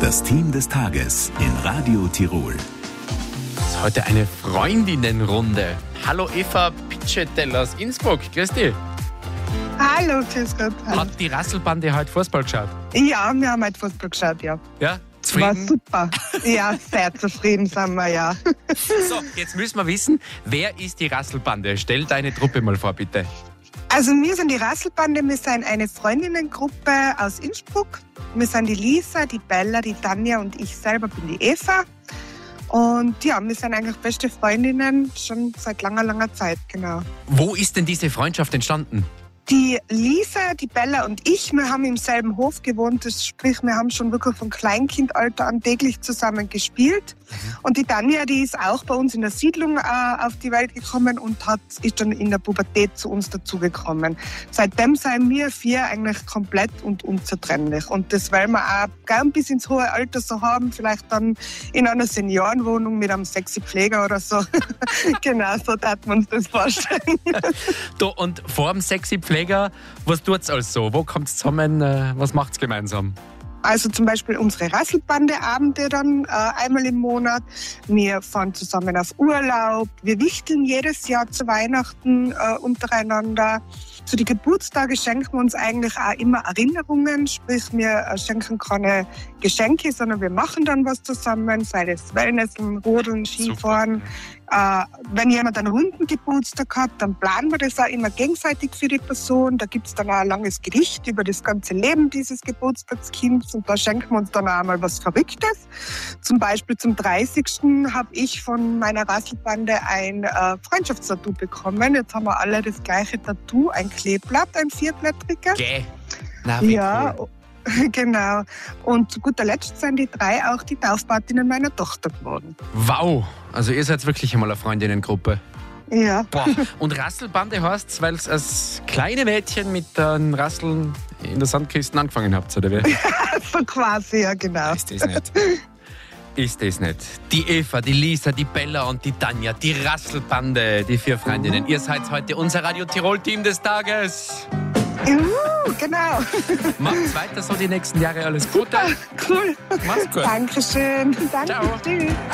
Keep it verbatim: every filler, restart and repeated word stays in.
Das Team des Tages in Radio Tirol. Heute eine Freundinnenrunde. Hallo Eva Pitschettel aus Innsbruck, grüß dich. Hallo, grüß Gott. Hallo. Hat die Rasselbande heute Fußball geschaut? Ja, wir haben heute Fußball geschaut, ja. Ja, War zufrieden? super. Ja, sehr zufrieden sind wir, ja. So, jetzt müssen wir wissen, wer ist die Rasselbande? Stell deine Truppe mal vor, bitte. Also wir sind die Rasselbande, wir sind eine Freundinnengruppe aus Innsbruck. Wir sind die Lisa, die Bella, die Tanja und ich selber bin die Eva. Und ja, wir sind eigentlich beste Freundinnen schon seit langer, langer Zeit, genau. Wo ist denn diese Freundschaft entstanden? Die Lisa, die Bella und ich, wir haben im selben Hof gewohnt. Das sprich, wir haben schon wirklich von Kleinkindalter an täglich zusammen gespielt. Und die Tanja, die ist auch bei uns in der Siedlung äh, auf die Welt gekommen und hat, ist dann in der Pubertät zu uns dazugekommen. Seitdem sind wir vier eigentlich komplett und unzertrennlich. Und das wollen wir auch gern bis ins hohe Alter so haben. Vielleicht dann in einer Seniorenwohnung mit einem sexy Pfleger oder so. Genau, so darf man uns das vorstellen. Du, und vor dem sexy Pfleger, was tut's also? Wo kommt's zusammen? äh, Was macht's gemeinsam? Also zum Beispiel unsere Rasselbande-Abende dann äh, einmal im Monat. Wir fahren zusammen auf Urlaub. Wir wichteln jedes Jahr zu Weihnachten äh, untereinander. Zu den Geburtstagen schenken wir uns eigentlich auch immer Erinnerungen. Sprich, wir äh, schenken keine Geschenke, sondern wir machen dann was zusammen. Sei das Wellnessen, Rodeln, Skifahren. Äh, wenn jemand einen runden Geburtstag hat, dann planen wir das auch immer gegenseitig für die Person. Da gibt es dann auch ein langes Gedicht über das ganze Leben dieses Geburtstagskinds und da schenken wir uns dann auch mal was Verrücktes. Zum Beispiel zum dreißigsten habe ich von meiner Rasselbande ein äh, Freundschaftstattoo bekommen. Jetzt haben wir alle das gleiche Tattoo, ein Kleeblatt, ein vierblättriger. Gäh. Na, wie Ja, cool. genau. Und zu guter Letzt sind die drei auch die Taufpatinnen meiner Tochter geworden. Wow, also ihr seid wirklich einmal eine Freundinnengruppe. Ja. Boah. Und Rasselbande heißt, weil es als kleine Mädchen mit den Rasseln in der Sandkiste angefangen habt, oder wie? So quasi, ja, genau. Ist das nicht? Ist das nicht? Die Eva, die Lisa, die Bella und die Tanja, die Rasselbande, die vier Freundinnen. Ihr seid heute unser Radio Tirol-Team des Tages. Juhu, genau. Macht's weiter so die nächsten Jahre. Alles Gute. Cool. Mach's gut. Dankeschön. Danke. Ciao. Tschüss.